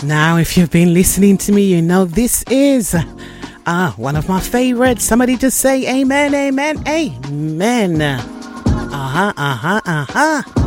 Now, if you've been listening to me, you know this is one of my favorites. Somebody just say amen, amen, amen.